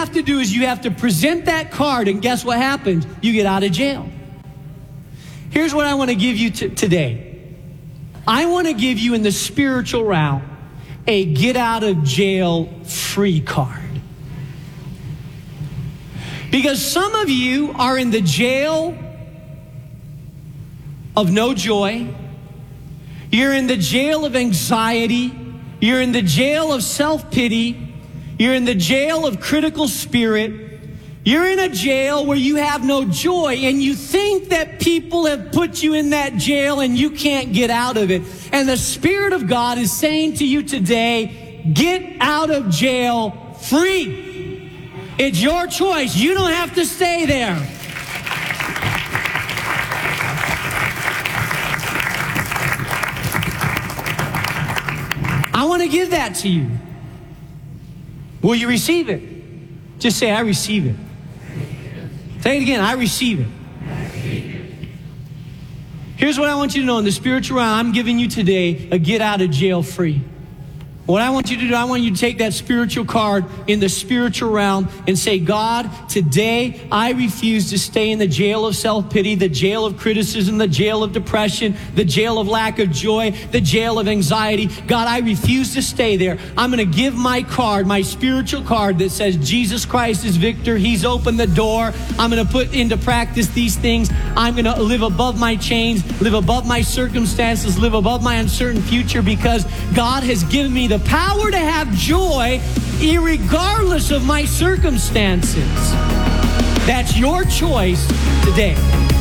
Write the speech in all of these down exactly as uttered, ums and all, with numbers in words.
have to do is you have to present that card, and guess what happens? You get out of jail. Here's what I want to give you t- today. I want to give you in the spiritual realm a get out of jail free card. Because some of you are in the jail of no joy. You're in the jail of anxiety. You're in the jail of self-pity. You're in the jail of critical spirit. You're in a jail where you have no joy, and you think that people have put you in that jail and you can't get out of it. And the Spirit of God is saying to you today, get out of jail free. It's your choice. You don't have to stay there. I want to give that to you. Will you receive it? Just say, I receive it. Say it again, I receive it. Here's what I want you to know. In the spiritual realm, I'm giving you today a get out of jail free. What I want you to do, I want you to take that spiritual card in the spiritual realm and say, God, today I refuse to stay in the jail of self-pity, the jail of criticism, the jail of depression, the jail of lack of joy, the jail of anxiety. God, I refuse to stay there. I'm going to give my card, my spiritual card that says Jesus Christ is victor. He's opened the door. I'm going to put into practice these things. I'm going to live above my chains, live above my circumstances, live above my uncertain future, because God has given me the the power to have joy irregardless of my circumstances. That's your choice today.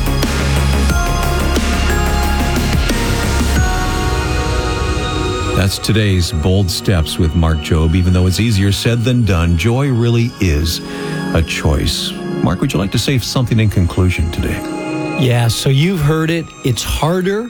That's today's Bold Steps with Mark Jobe. Even though it's easier said than done, joy really is a choice. Mark, would you like to say something in conclusion today? Yeah, so you've heard it. It's harder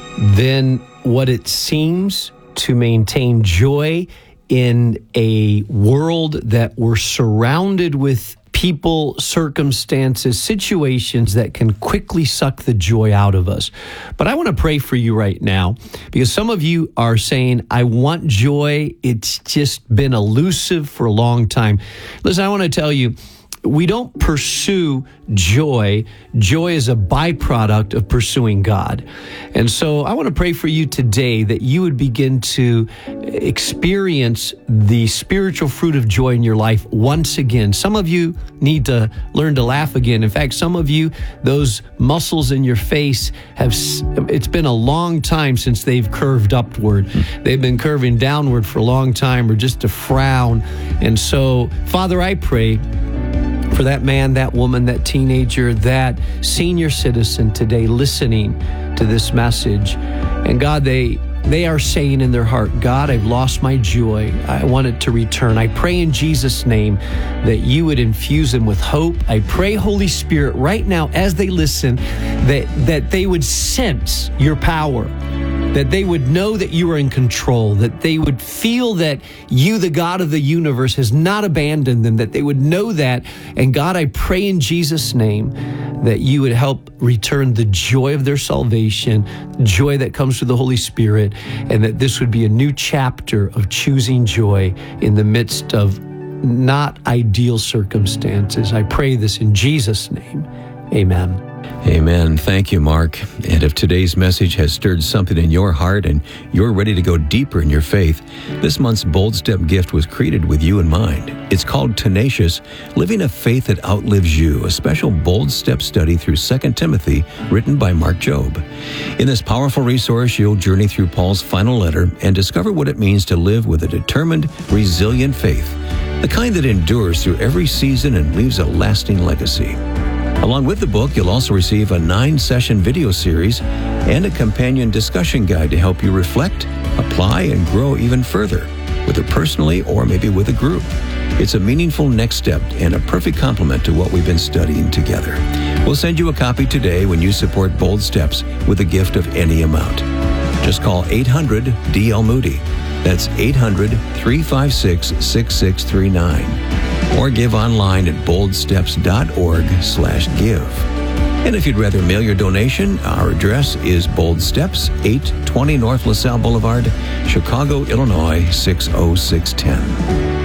than what it seems to maintain joy in a world that we're surrounded with people, circumstances, situations that can quickly suck the joy out of us. But I want to pray for you right now, because some of you are saying, I want joy. It's just been elusive for a long time. Listen, I want to tell you, we don't pursue joy. Joy is a byproduct of pursuing God. And so I want to pray for you today that you would begin to experience the spiritual fruit of joy in your life once again. Some of you need to learn to laugh again. In fact, some of you, those muscles in your face have, it's been a long time since they've curved upward. They've been curving downward for a long time, or just a frown. And so, Father, I pray for that man, that woman, that teenager, that senior citizen today listening to this message. And God, they they are saying in their heart, God, I've lost my joy. I want it to return. I pray in Jesus' name that you would infuse them with hope. I pray, Holy Spirit, right now as they listen, that, that they would sense your power, that they would know that you are in control, that they would feel that you, the God of the universe, has not abandoned them, that they would know that. And God, I pray in Jesus' name that you would help return the joy of their salvation, joy that comes through the Holy Spirit, and that this would be a new chapter of choosing joy in the midst of not ideal circumstances. I pray this in Jesus' name. Amen. Amen. Thank you, Mark. And if today's message has stirred something in your heart and you're ready to go deeper in your faith, this month's Bold Step gift was created with you in mind. It's called Tenacious, Living a Faith That Outlives You, a special Bold Step study through Second Timothy written by Mark Jobe. In this powerful resource, you'll journey through Paul's final letter and discover what it means to live with a determined, resilient faith, the kind that endures through every season and leaves a lasting legacy. Along with the book, you'll also receive a nine-session video series and a companion discussion guide to help you reflect, apply, and grow even further, whether personally or maybe with a group. It's a meaningful next step and a perfect complement to what we've been studying together. We'll send you a copy today when you support Bold Steps with a gift of any amount. Just call eight hundred D L Moody. That's eight hundred, three five six, six six three nine. Or give online at boldsteps.org slash give. And if you'd rather mail your donation, our address is Bold Steps, eight twenty North LaSalle Boulevard, Chicago, Illinois, six oh six one oh.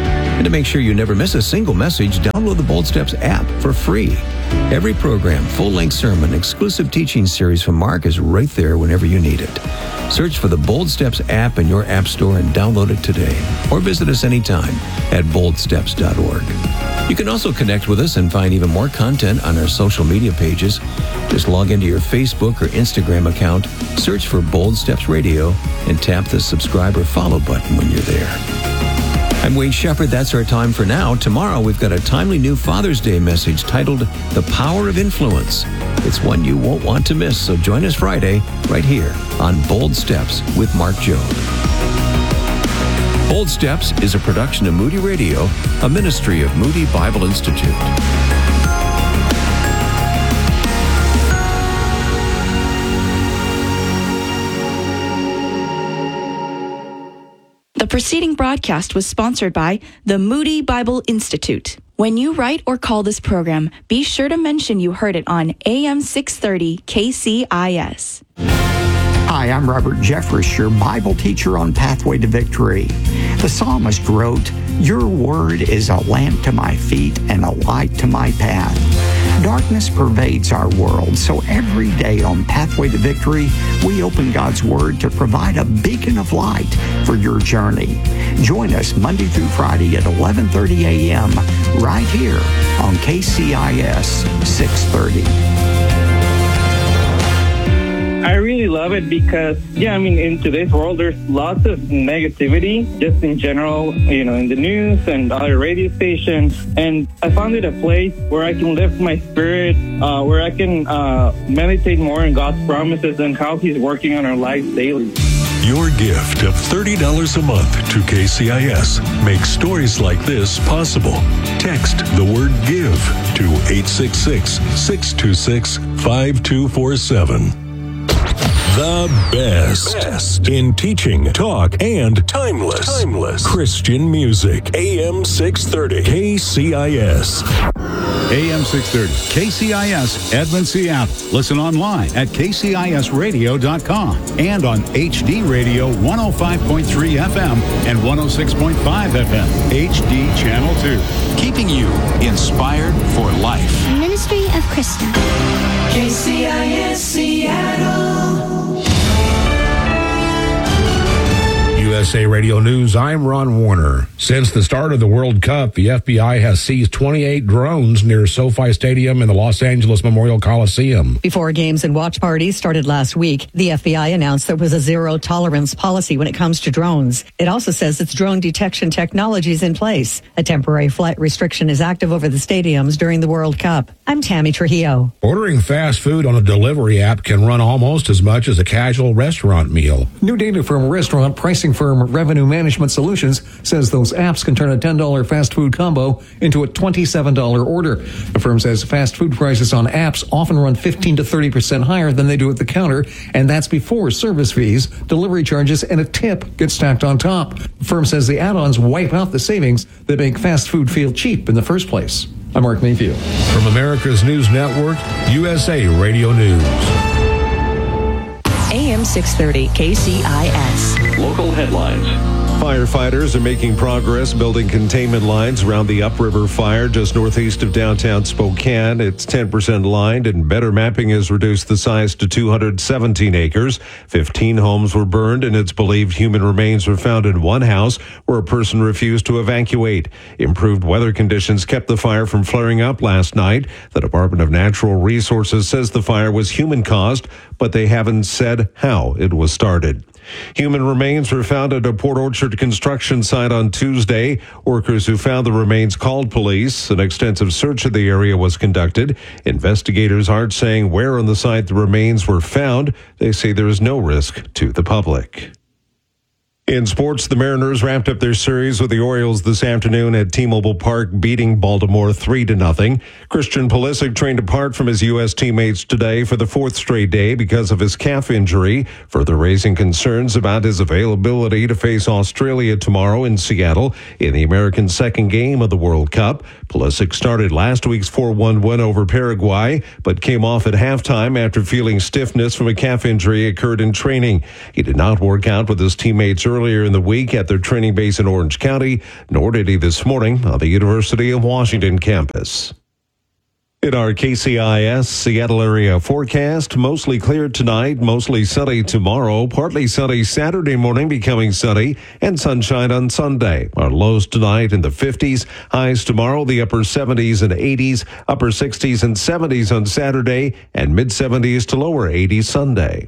And to make sure you never miss a single message, download the Bold Steps app for free. Every program, full-length sermon, exclusive teaching series from Mark is right there whenever you need it. Search for the Bold Steps app in your app store and download it today. Or visit us anytime at bold steps dot org. You can also connect with us and find even more content on our social media pages. Just log into your Facebook or Instagram account, search for Bold Steps Radio, and tap the subscribe or follow button when you're there. I'm Wade Shepard. That's our time for now. Tomorrow, we've got a timely new Father's Day message titled The Power of Influence. It's one you won't want to miss, so join us Friday right here on Bold Steps with Mark Jobe. Bold Steps is a production of Moody Radio, a ministry of Moody Bible Institute. The preceding broadcast was sponsored by the Moody Bible Institute. When you write or call this program, be sure to mention you heard it on A M six thirty K C I S. Hi, I'm Robert Jeffress, your Bible teacher on Pathway to Victory. The psalmist wrote, "Your word is a lamp to my feet and a light to my path." Darkness pervades our world, so every day on Pathway to Victory, we open God's Word to provide a beacon of light for your journey. Join us Monday through Friday at eleven thirty a.m. right here on K C I S six thirty. I really love it because, yeah, I mean, in today's world, there's lots of negativity just in general, you know, in the news and other radio stations. And I found it a place where I can lift my spirit, uh, where I can uh, meditate more on God's promises and how He's working on our lives daily. Your gift of thirty dollars a month to K C I S makes stories like this possible. Text the word GIVE to eight six six, six two six, five two four seven. The best. best in teaching, talk, and timeless, timeless Christian music. A M six thirty K C I S. A M six thirty K C I S, Edmond, Seattle. Listen online at k c i s radio dot com and on H D Radio one oh five point three F M and one oh six point five F M. H D Channel two. Keeping you inspired for life. Ministry of Christa. K C I S Seattle. U S A Radio News, I'm Ron Warner. Since the start of the World Cup, the F B I has seized twenty-eight drones near SoFi Stadium and the Los Angeles Memorial Coliseum. Before games and watch parties started last week, the F B I announced there was a zero-tolerance policy when it comes to drones. It also says its drone detection technology is in place. A temporary flight restriction is active over the stadiums during the World Cup. I'm Tammy Trujillo. Ordering fast food on a delivery app can run almost as much as a casual restaurant meal. New data from restaurant pricing firm Revenue Management Solutions says those apps can turn a ten dollars fast food combo into a twenty-seven dollars order. The firm says fast food prices on apps often run fifteen to thirty percent higher than they do at the counter, and that's before service fees, delivery charges, and a tip get stacked on top. The firm says the add-ons wipe out the savings that make fast food feel cheap in the first place. I'm Mark Mayfield. From America's News Network, U S A Radio News. A M six thirty K C I S. Local headlines. Firefighters are making progress building containment lines around the Upriver fire just northeast of downtown Spokane. It's ten percent lined, and better mapping has reduced the size to two hundred seventeen acres. fifteen homes were burned, and it's believed human remains were found in one house where a person refused to evacuate. Improved weather conditions kept the fire from flaring up last night. The Department of Natural Resources says the fire was human-caused, but they haven't said how it was started. Human remains were found at a Port Orchard construction site on Tuesday. Workers who found the remains called police. An extensive search of the area was conducted. Investigators aren't saying where on the site the remains were found. They say there is no risk to the public. In sports, the Mariners wrapped up their series with the Orioles this afternoon at T-Mobile Park, beating Baltimore three to nothing. Christian Pulisic trained apart from his U S teammates today for the fourth straight day because of his calf injury, further raising concerns about his availability to face Australia tomorrow in Seattle in the American second game of the World Cup. Pulisic started last week's four one win over Paraguay, but came off at halftime after feeling stiffness from a calf injury occurred in training. He did not work out with his teammates early earlier in the week at their training base in Orange County, nor did he this morning on the University of Washington campus. In our K C I S Seattle area forecast, mostly clear tonight, mostly sunny tomorrow, partly sunny Saturday morning, becoming sunny, and sunshine on Sunday. Our lows tonight in the fifties, highs tomorrow, the upper seventies and eighties, upper sixties and seventies on Saturday, and mid-seventies to lower eighties Sunday.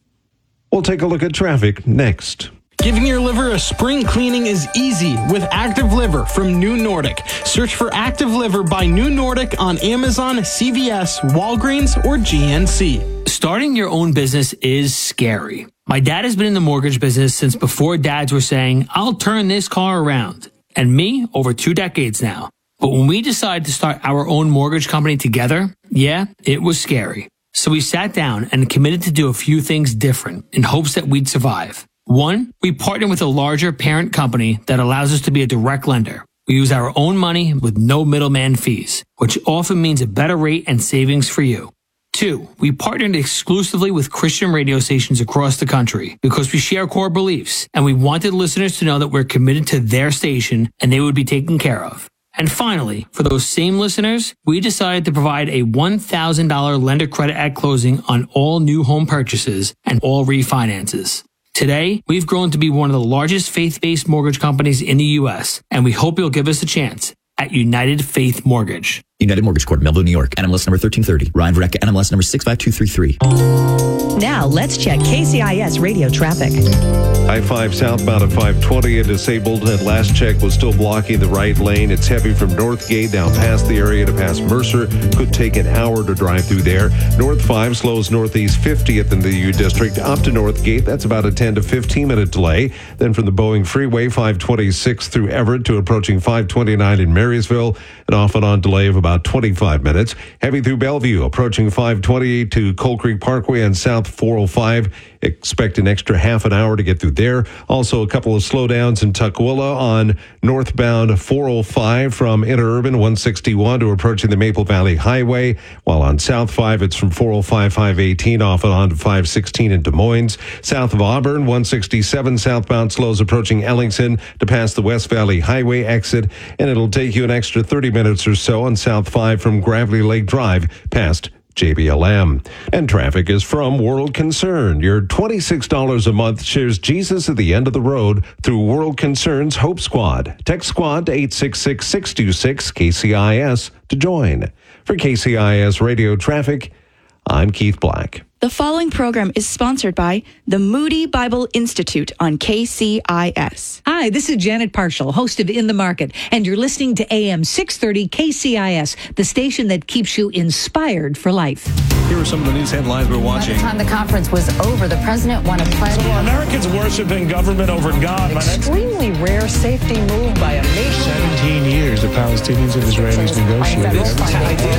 We'll take a look at traffic next. Giving your liver a spring cleaning is easy with Active Liver from New Nordic. Search for Active Liver by New Nordic on Amazon, C V S, Walgreens, or G N C. Starting your own business is scary. My dad has been in the mortgage business since before dads were saying, I'll turn this car around. And me, over two decades now. But when we decided to start our own mortgage company together, yeah, it was scary. So we sat down and committed to do a few things different in hopes that we'd survive. One, we partner with a larger parent company that allows us to be a direct lender. We use our own money with no middleman fees, which often means a better rate and savings for you. Two, we partnered exclusively with Christian radio stations across the country because we share core beliefs and we wanted listeners to know that we're committed to their station and they would be taken care of. And finally, for those same listeners, we decided to provide a one thousand dollars lender credit at closing on all new home purchases and all refinances. Today, we've grown to be one of the largest faith-based mortgage companies in the U S, and we hope you'll give us a chance at United Faith Mortgage. United Mortgage Corp, Melville, New York. N M L S number thirteen thirty. Ryan Vereka, N M L S number six five two three three. Now, let's check K C I S radio traffic. I five southbound at five twenty and disabled at last check was still blocking the right lane. It's heavy from Northgate down past the area to past Mercer. Could take an hour to drive through there. North five slows northeast fiftieth in the U District up to Northgate. That's about a ten to fifteen minute delay. Then from the Boeing Freeway, five twenty-six through Everett to approaching five twenty-nine in Marysville, an off and on delay of about twenty-five minutes. Heavy through Bellevue, approaching five twenty-eight to Coal Creek Parkway and South four oh five. Expect an extra half an hour to get through there. Also, a couple of slowdowns in Tukwila on northbound four oh five from Interurban one sixty-one to approaching the Maple Valley Highway. While on South five, it's from four oh five, five eighteen off and on to five sixteen in Des Moines. South of Auburn, one sixty-seven southbound slows approaching Ellingson to pass the West Valley Highway exit. And it'll take you an extra thirty minutes or so on South five from Gravely Lake Drive past J B L M. And traffic is from World Concern. Your twenty-six dollars a month shares Jesus at the end of the road through World Concern's Hope Squad. Text Squad to eight six six, six two six, K C I S to join. For K C I S Radio Traffic, I'm Keith Black. The following program is sponsored by the Moody Bible Institute on K C I S. Hi, this is Janet Parshall, host of In the Market, and you're listening to A M six thirty K C I S, the station that keeps you inspired for life. Here are some of the news headlines we're watching. By the time the conference was over, the president won a pledge. So Americans worshiping government over God. Extremely rare safety move by a nation. seventeen years the Palestinians and Israelis negotiated.